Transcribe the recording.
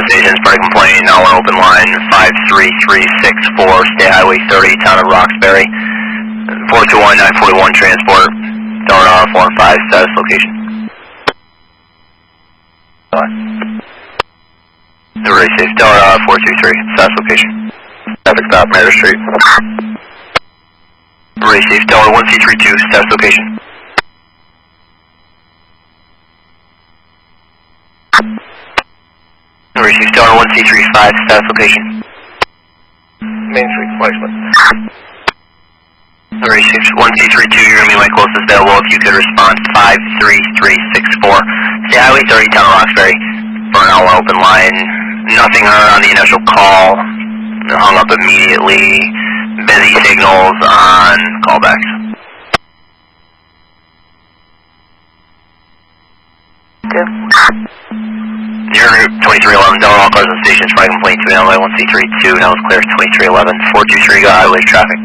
the station, spread a complaint, now on open line 53364, State Highway 30, town of Roxbury. 421-941 transport, Delta 415, status location. Very safe, Delta 423, status location. Traffic stop, Matter Street. Very safe, Delta 1C32, status location. Very safe, Delta 1C35, status location. Main Street placement. Very safe, 1C32, you're going to be my closest available if you could respond 53364. State Highway 30, town of Roxbury. Burnout open line. Nothing heard on the initial call. Hung up immediately. Busy signals on callbacks. Your 2311, Delta, all cars and stations, flag complaint to LA 1C32, now it's clear 2311, 423, got highway traffic.